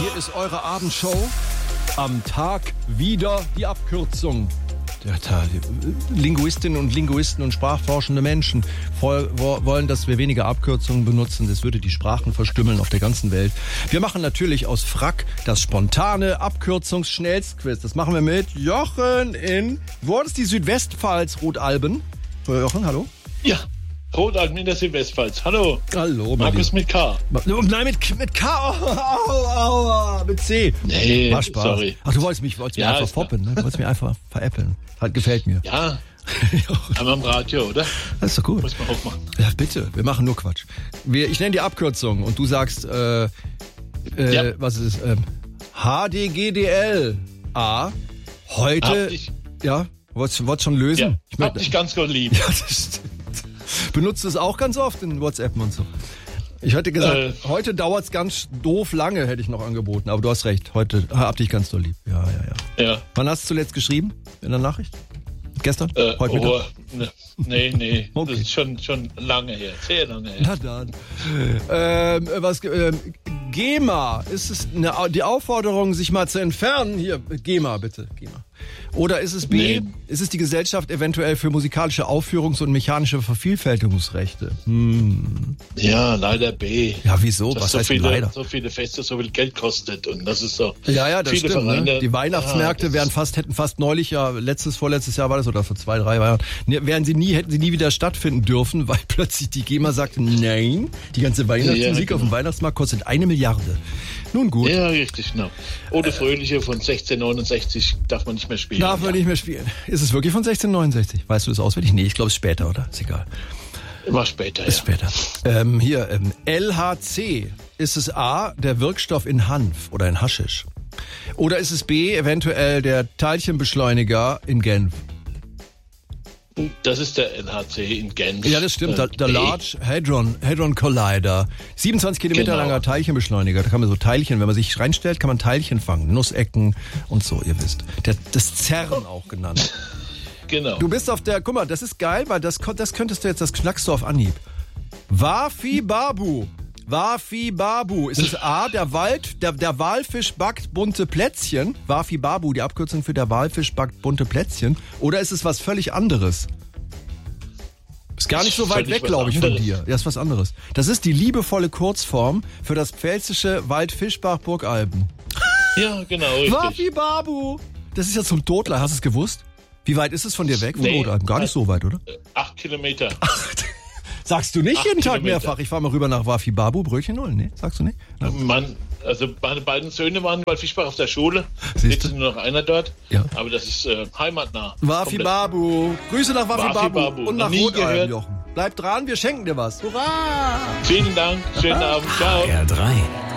Hier ist eure Abendshow. Am Tag wieder die Abkürzung. Linguistinnen und Linguisten und sprachforschende Menschen wollen, dass wir weniger Abkürzungen benutzen. Das würde die Sprachen verstümmeln auf der ganzen Welt. Wir machen natürlich aus Frack das spontane Abkürzungsschnellstquiz. Das machen wir mit Jochen wo ist die Südwestpfalz, Rotalben? Jochen, hallo? Ja, Rotalben in der Südwestpfalz. Hallo. Hallo, Markus mit K. Nein, mit K. Mit C. Nee, war Spaß. Sorry. Ach, du wolltest mich einfach foppen, ne? Du wolltest mich einfach veräppeln. Halt, gefällt mir. Ja. Haben wir am Radio, oder? Das ist doch gut. Muss man aufmachen. Ja, bitte. Wir machen nur Quatsch. Ich nenne die Abkürzung und du sagst, was ist es? HDGDL. Heute. Ja, wolltest schon lösen? Ja, ich hab dich ganz gut lieb. Ja, das stimmt. Benutzt es auch ganz oft in WhatsApp und so. Ich hätte gesagt, heute dauert es ganz doof lange, hätte ich noch angeboten. Aber du hast recht, heute hab dich ganz doll lieb. Ja. Wann hast du zuletzt geschrieben in der Nachricht? Gestern? Heute Mittag? Nee. Okay. Das ist schon lange her, sehr lange her. Na dann. GEMA, ist es die Aufforderung, sich mal zu entfernen? Hier, GEMA, bitte, GEMA. Oder ist es B, ist es die Gesellschaft eventuell für musikalische Aufführungs- und mechanische Vervielfältigungsrechte? Ja, leider B. Ja, wieso? Was heißt leider? So viele Feste so viel Geld kostet und das ist so. Ja, das viele stimmt. Vereine, Ne? Die Weihnachtsmärkte hätten fast neulich, vorletztes Jahr war das, oder vor 2-3 Jahren, hätten sie nie wieder stattfinden dürfen, weil plötzlich die GEMA sagte, nein, die ganze Weihnachtsmusik auf dem Weihnachtsmarkt kostet 1 Milliarde. Nun gut. Ja, richtig, genau. Oder Fröhliche von 1669 darf man nicht mehr spielen. Darf man nicht mehr spielen. Ist es wirklich von 1669? Weißt du das auswendig? Nee, ich glaube, es ist später, oder? Ist egal. War später, ist später. LHC. Ist es A, der Wirkstoff in Hanf oder in Haschisch? Oder ist es B, eventuell der Teilchenbeschleuniger in Genf? Das ist der LHC in Genf. Ja, das stimmt. Der Large Hadron Collider. 27 Kilometer langer Teilchenbeschleuniger. Da kann man so Teilchen, wenn man sich reinstellt, kann man Teilchen fangen. Nussecken und so, ihr wisst. Das CERN auch genannt. Genau. Du bist auf der, guck mal, das ist geil, weil das könntest du jetzt, das knackst du auf Anhieb. Wafi-Babu. Ist es A, der Walfisch backt bunte Plätzchen? Wafi-Babu, die Abkürzung für der Walfisch backt bunte Plätzchen? Oder ist es was völlig anderes? Ist gar nicht so weit weg, glaube ich, von dir. Ja, ist was anderes. Das ist die liebevolle Kurzform für das pfälzische Waldfischbach-Burgalben. Ja, genau, richtig. Wafi-Babu. Das ist ja zum Totler, hast du es gewusst? Wie weit ist es von dir weg, von Burgalben? Gar nicht so weit, oder? 8 Kilometer. Sagst du nicht jeden Tag mehrfach? Ich fahre mal rüber nach Wafi-Babu, Brötchen holen. Nee, sagst du nicht? Meine beiden Söhne waren bei Fischbach auf der Schule. Siehst du? Jetzt ist nur noch einer dort. Ja. Aber das ist heimatnah. Wafi-Babu. Grüße nach Wafi-Babu. Und nach Nie Rotalben, gehört. Jochen. Bleib dran, wir schenken dir was. Hurra! Vielen Dank. Schönen Abend. Ciao. HR3